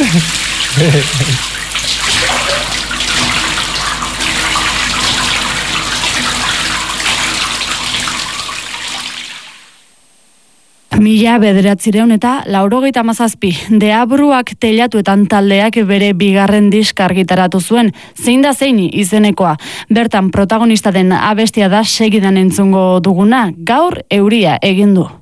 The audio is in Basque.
Mila 1987, Deabruak teilatuetan taldeak bere bigarren diska argitaratu zuen, Zein da zein izenekoa. Bertan protagonista den abestia da segidan entzungo duguna, Gaur euria egin du.